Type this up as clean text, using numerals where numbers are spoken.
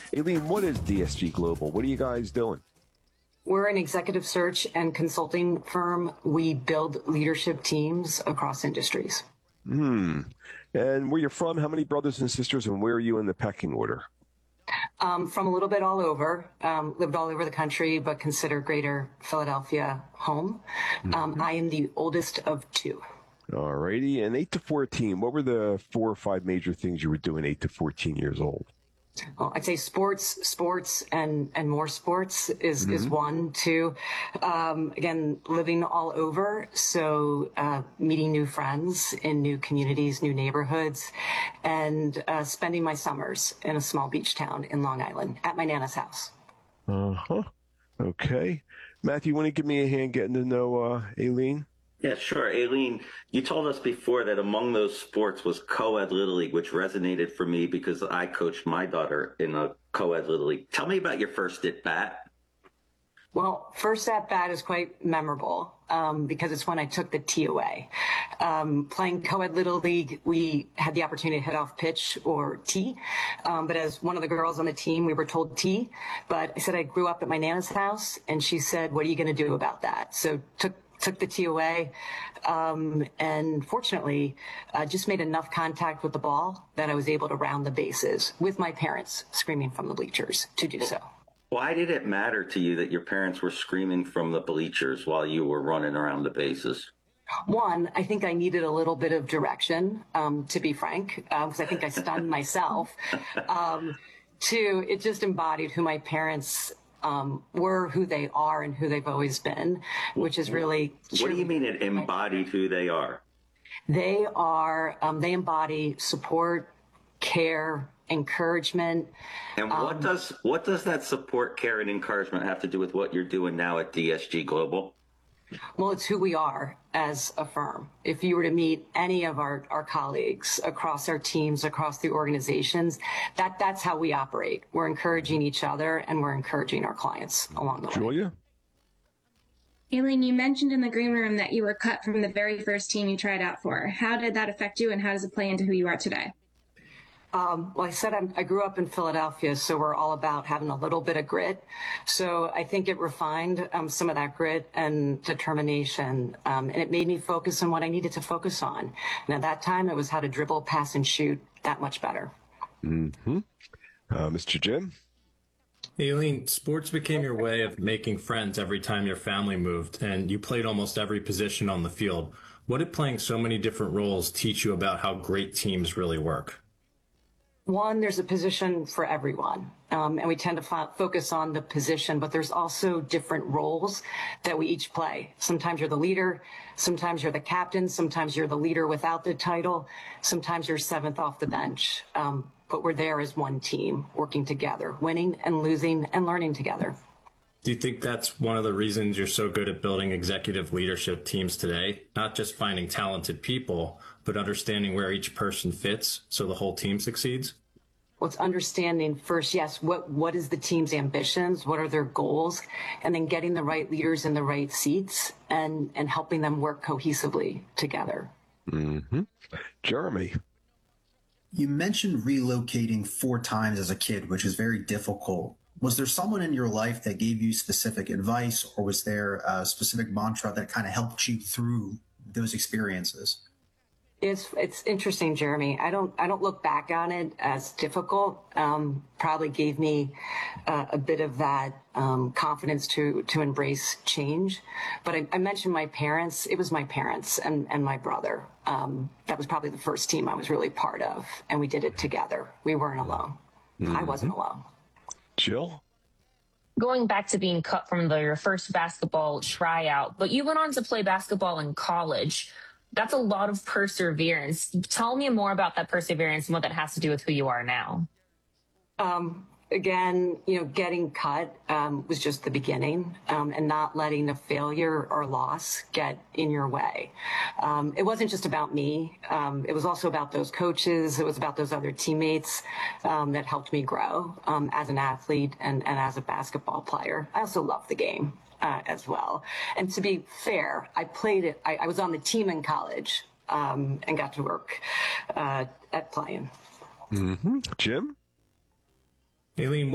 Aileen, what is DSG Global? What are you guys doing? We're an executive search and consulting firm. We build leadership teams across industries. And where you're from, how many brothers and sisters, and where are you in the pecking order? From a little bit all over, lived all over the country, but consider greater Philadelphia home. I am the oldest of two. All righty. And 8 to 14, what were the 4 or 5 major things you were doing 8 to 14 years old? Well, I'd say sports, and more sports is one. Two, again, living all over, so meeting new friends in new communities, new neighborhoods, and spending my summers in a small beach town in Long Island at my Nana's house. Okay. Matthew, want to give me a hand getting to know Aileen? Yeah, sure. Aileen, you told us before that among those sports was co-ed Little League, which resonated for me because I coached my daughter in a co-ed Little League. Tell me about your first at bat. Well, first at bat is quite memorable because it's when I took the TOA. Playing co-ed Little League, we had the opportunity to hit off pitch or tee. But as one of the girls on the team, we were told tee. But I said I grew up at my Nana's house, and she said, "What are you going to do about that?" So took the TOA, and fortunately, just made enough contact with the ball that I was able to round the bases with my parents screaming from the bleachers to do so. Why did it matter to you that your parents were screaming from the bleachers while you were running around the bases? One, I think I needed a little bit of direction, to be frank, because I think I stunned myself. Two, it just embodied who my parents were, who they are, and who they've always been, which is really... What do you mean it embodied who they are? They are, they embody support, care, encouragement. And what does that support, care, and encouragement have to do with what you're doing now at DSG Global? Well, it's who we are as a firm. If you were to meet any of our colleagues across our teams, across the organizations, that's how we operate. We're encouraging each other, and we're encouraging our clients along the way. Julia? Aileen, you mentioned in the green room that you were cut from the very first team you tried out for. How did that affect you, and how does it play into who you are today? Well, I said I grew up in Philadelphia, so we're all about having a little bit of grit. So I think it refined some of that grit and determination, and it made me focus on what I needed to focus on. And at that time, it was how to dribble, pass, and shoot that much better. Mr. Jim? Aileen, sports became your way of making friends every time your family moved, and you played almost every position on the field. What did playing so many different roles teach you about how great teams really work? One, there's a position for everyone, and we tend to focus on the position, but there's also different roles that we each play. Sometimes you're the leader, sometimes you're the captain, sometimes you're the leader without the title, sometimes you're seventh off the bench, but we're there as one team, working together, winning and losing and learning together. Do you think that's one of the reasons you're so good at building executive leadership teams today? Not just finding talented people, but understanding where each person fits so the whole team succeeds? Well, it's understanding first, yes, what is the team's ambitions? What are their goals? And then getting the right leaders in the right seats and helping them work cohesively together. Jeremy? You mentioned relocating 4 times as a kid, which is very difficult. Was there someone in your life that gave you specific advice, or was there a specific mantra that kind of helped you through those experiences? It's interesting, Jeremy. I don't look back on it as difficult. Probably gave me a bit of that confidence to embrace change. But I mentioned my parents. It was my parents and my brother. That was probably the first team I was really part of, and we did it together. We weren't alone. I wasn't alone. Jill? Going back to being cut from your first basketball tryout, but you went on to play basketball in college. That's a lot of perseverance. Tell me more about that perseverance and what that has to do with who you are now. Again, getting cut was just the beginning, and not letting a failure or loss get in your way. It wasn't just about me. It was also about those coaches. It was about those other teammates that helped me grow as an athlete and as a basketball player. I also love the game as well. And to be fair, I played it. I was on the team in college and got to work at playing. Jim? Aileen,